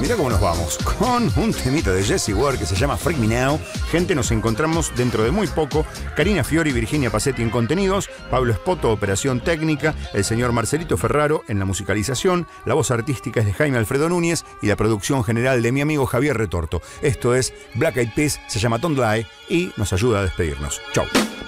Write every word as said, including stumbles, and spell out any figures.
Mirá cómo nos vamos, con un temita de Jessie Ware que se llama Freak Me Now. Gente, nos encontramos dentro de muy poco. Karina Fiori y Virginia Pacetti en contenidos, Pablo Espoto, operación técnica, el señor Marcelito Ferraro en la musicalización, la voz artística es de Jaime Alfredo Núñez y la producción general de mi amigo Javier Retorto. Esto es Black Eyed Peas, se llama Don't Lie y nos ayuda a despedirnos. Chau.